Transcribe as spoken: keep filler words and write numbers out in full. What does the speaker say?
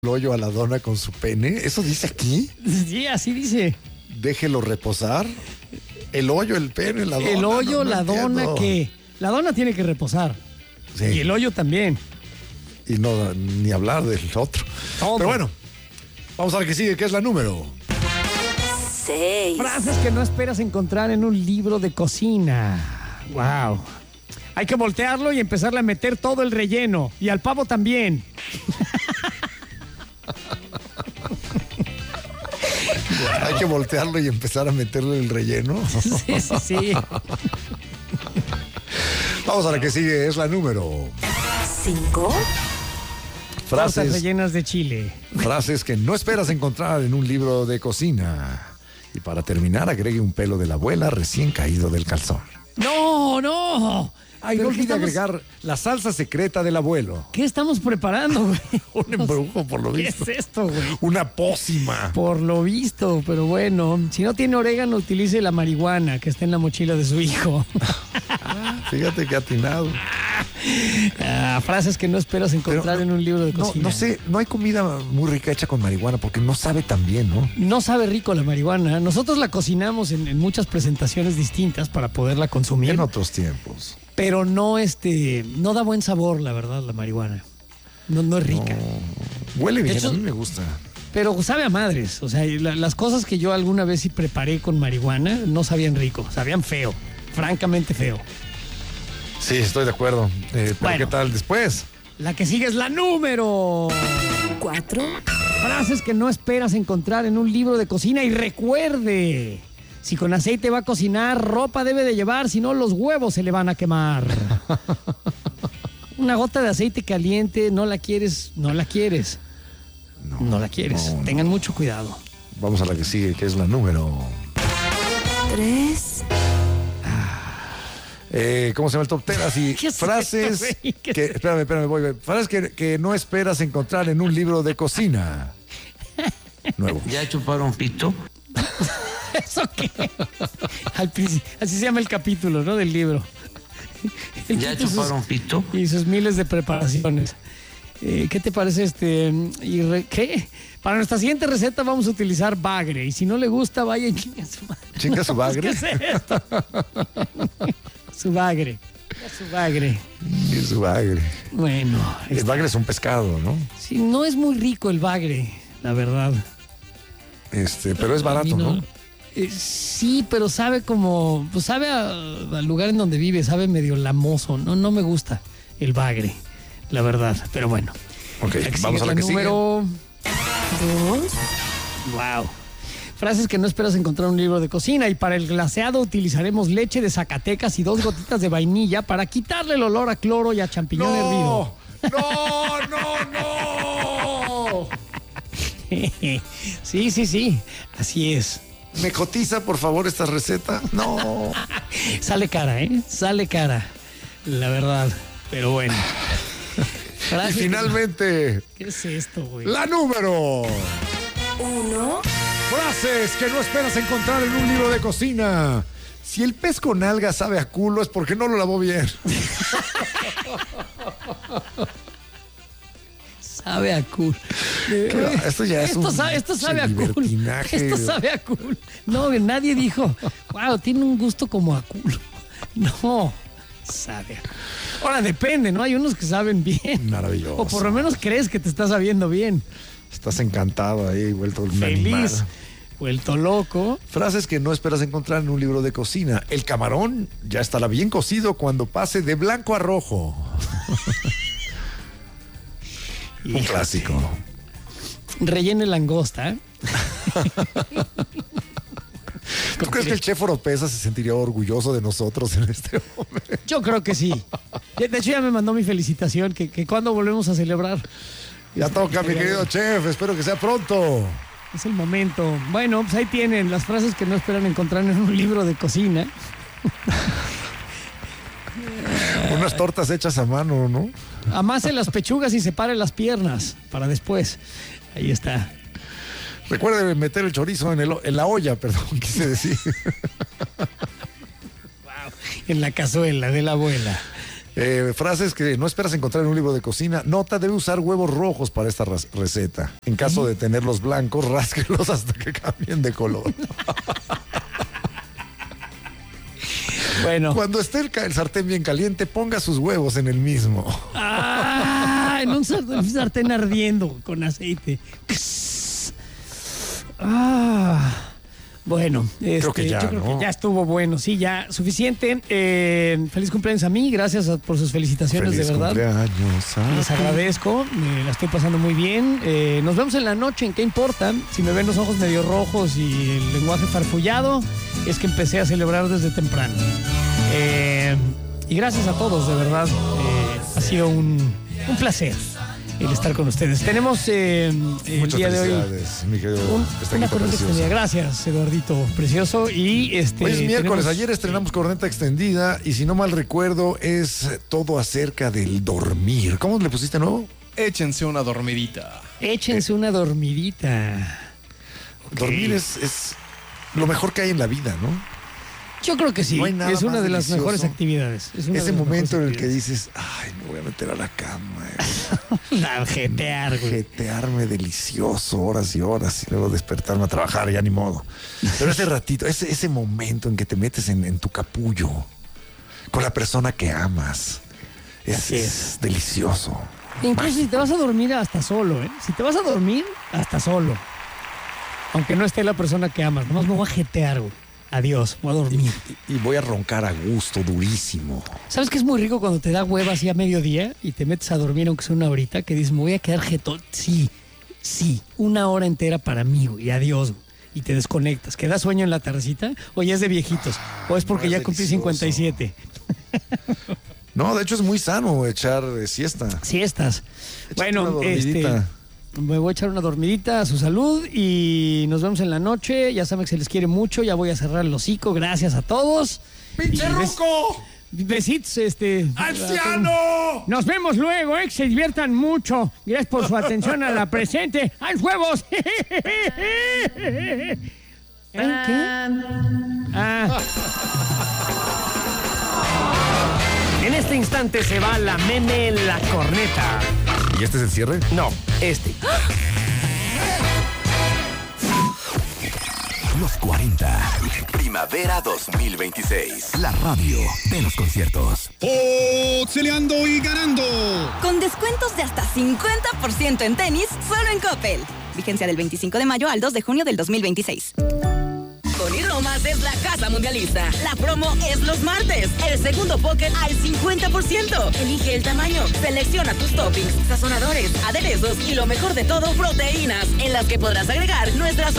el hoyo a la dona con su pene. ¿Eso dice aquí? Sí, así dice. Déjelo reposar. El hoyo, el pene, la dona. El hoyo, no, no la entiendo. dona, ¿qué? La dona tiene que reposar. Sí. Y el hoyo también. Y no, ni hablar del otro. Todo. Pero bueno, vamos a ver qué sigue, que es la número. Seis. Frases que no esperas encontrar en un libro de cocina. Wow. Hay que voltearlo y empezarle a meter todo el relleno. Y al pavo también. Hay que voltearlo y empezar a meterle el relleno. Sí, sí, sí. Vamos a la que sigue, es la número. Cinco. Tortas Frases, rellenas de chile. frases que no esperas encontrar en un libro de cocina. Y para terminar, agregue un pelo de la abuela recién caído del calzón. ¡No, no! Ay, no ¿Pero olvide qué estamos- agregar la salsa secreta del abuelo. ¿Qué estamos preparando, güey? Un embrujo, por lo ¿Qué visto. es esto, güey? Una pócima. Por lo visto, pero bueno. Si no tiene orégano, utilice la marihuana que está en la mochila de su hijo. Fíjate que atinado. Ah, frases que no esperas encontrar Pero en un libro de No, cocina. no sé, no hay comida muy rica hecha con marihuana porque no sabe tan bien, ¿no? No sabe rico la marihuana. Nosotros la cocinamos en, en muchas presentaciones distintas para poderla consumir. En otros tiempos. Pero no, este, no da buen sabor, la verdad, la marihuana. No, no es rica. Huele bien, De hecho- a mí me gusta. Pero sabe a madres. O sea, la- las cosas que yo alguna vez sí preparé con marihuana no sabían rico, sabían feo. Francamente feo. Sí, estoy de acuerdo. Eh, pero Bueno. ¿qué tal después? La que sigue es la número. Cuatro. Frases que no esperas encontrar en un libro de cocina. Y recuerde, si con aceite va a cocinar, ropa debe de llevar, si no los huevos se le van a quemar. Una gota de aceite caliente, no la quieres, no la quieres. No, la quieres. no, no. Tengan mucho cuidado. Vamos a la que sigue, que es la número. Tres. Eh, ¿Cómo se llama el top ten? Así, ¿Qué es frases esto, güey? ¿Qué es que, espérame, espérame, voy, voy. Frases que, que no esperas encontrar en un libro de cocina. Nuevo. ¿Ya chuparon pito? ¿Eso qué? Al princi- así se llama el capítulo, ¿no? Del libro. El ¿Ya pito y sus- chuparon pito? Y sus miles de preparaciones. Eh, ¿Qué te parece este? Y re- ¿Qué? Para nuestra siguiente receta vamos a utilizar bagre. Y si no le gusta, vaya y chingue a su madre. Chinga su bagre. ¿Qué es esto? Su bagre. Su bagre. Y su bagre. Bueno, El está. bagre es un pescado, ¿no? Sí, no es muy rico el bagre, la verdad. Este, pero es A barato, mí ¿no? Eh, sí, pero sabe como, pues sabe a- al lugar en donde vive, sabe medio lamoso. No, no me gusta el bagre, la verdad. Pero bueno. Ok, La que vamos sigue a la es que sigue. número. Dos. Wow. Frases que no esperas encontrar en un libro de cocina. Y para el glaseado utilizaremos leche de Zacatecas y dos gotitas de vainilla para quitarle el olor a cloro y a champiñón hervido. ¡No! ¡No, no! Sí, sí, sí. Así es. ¿Me cotiza, por favor, esta receta? No. Sale cara, ¿eh? Sale cara. La verdad. Pero bueno. Y Frases que- finalmente, ¿Qué es esto, güey? la número. Uno. Frases que no esperas encontrar en un libro de cocina. Si el pez con alga sabe a culo es porque no lo lavó bien. Sabe a cool. Esto ya es Esto un sabe, esto sabe a cool. libertinaje. Esto sabe a cool. No, nadie dijo, wow, tiene un gusto como a culo. No, sabe a cool. Ahora depende, ¿no? Hay unos que saben bien. Maravilloso. O por lo menos crees que te está sabiendo bien. Estás encantado ahí, vuelto un Feliz, animal. vuelto loco. Frases que no esperas encontrar en un libro de cocina. El camarón ya estará bien cocido cuando pase de blanco a rojo. Un Híjole. clásico. Rellene langosta. ¿eh? ¿Tú crees que el chef Oropesa se sentiría orgulloso de nosotros en este momento? Yo creo que sí. De hecho, ya me mandó mi felicitación, que, que cuando volvemos a celebrar. Ya toca, mi querido chef. Espero que sea pronto. Es el momento. Bueno, pues ahí tienen las frases que no esperan encontrar en un libro de cocina. Unas tortas hechas a mano, ¿no? Amase las pechugas y separe las piernas para después. Ahí está. Recuerde meter el chorizo en, el, en la olla, perdón, quise decir. En la cazuela de la abuela. Eh, frases que no esperas encontrar en un libro de cocina. Nota, debe usar huevos rojos para esta ras- receta. En caso de tenerlos blancos, rásquelos hasta que cambien de color. Bueno. Cuando esté el, ca- el sartén bien caliente, ponga sus huevos en el mismo. Ah, en un sartén, un sartén ardiendo con aceite. Ah, bueno, este, que ya, yo creo ¿no? que ya estuvo bueno, sí, ya suficiente. Eh, feliz cumpleaños a mí, gracias a- por sus felicitaciones, Feliz de verdad. cumpleaños a Les ti. agradezco, me la estoy pasando muy bien. Eh, nos vemos en la noche, ¿en qué importa? Si me ven los ojos medio rojos y el lenguaje farfullado, es que empecé a celebrar desde temprano. Eh, y gracias a todos, de verdad. Eh, ha sido un, un placer el estar con ustedes. Tenemos eh, el Muchas día de hoy felicidades, mi querido un, Estaquito una corneta precioso. extendida. Gracias, Eduardito Precioso. Y este, Hoy es miércoles, tenemos- ayer estrenamos corneta extendida y si no mal recuerdo es todo acerca del dormir. ¿Cómo le pusiste nuevo? Échense una dormidita. Échense una dormidita. Dormir es, es lo mejor que hay en la vida, ¿no? Yo creo que sí. No hay nada es una más de las delicioso. mejores actividades. Es una de Ese las momento en el mejores que dices, ay, me voy a meter a la cama, actividades. A jetear, güey. jetearme delicioso horas y horas y luego despertarme a trabajar, ya ni modo. Pero ese ratito, ese, ese momento en que te metes en, en tu capullo con la persona que amas, es, Así es. es delicioso. Incluso si te vas a dormir hasta solo, ¿eh? Si te vas a dormir, hasta solo. Aunque no esté la persona que amas. Nomás me voy a jetear, güey. Adiós, voy a dormir. Y voy a roncar a gusto, durísimo. ¿Sabes qué es muy rico cuando te da hueva así a mediodía y te metes a dormir aunque sea una horita? Que dices, me voy a quedar jetón. Sí, sí, una hora entera para mí, güey. Y adiós, güey. Y te desconectas. ¿Queda sueño en la tardecita? ¿O ya es de viejitos? ¿O es porque no, es ya cumplí delicioso. cincuenta y siete? No, de hecho es muy sano echar eh, siesta. Siestas. Échate Bueno, una este... dormidita. Me voy a echar una dormidita a su salud y nos vemos en la noche. Ya saben que se les quiere mucho. Ya voy a cerrar el hocico. Gracias a todos. ¡Pinche Y bes- ruco! Besitos, este. ¡Anciano! Nos vemos luego, eh, que se diviertan mucho. Gracias por su atención a la presente. ¡Ay, huevos! ¿Eh, ¿Qué? Ah. En este instante se va la meme en la corneta. ¿Y este es el cierre? No, este. Los cuarenta. Primavera dos mil veintiséis. La radio de los conciertos. Foxeleando y ganando. Con descuentos de hasta cincuenta por ciento en tenis, solo en Coppel. Vigencia del veinticinco de mayo al dos de junio del dos mil veintiséis. Uniromas es la casa mundialista. La promo es los martes. El segundo póker al cincuenta por ciento. Elige el tamaño, selecciona tus toppings, sazonadores, aderezos y lo mejor de todo, proteínas, en las que podrás agregar nuestras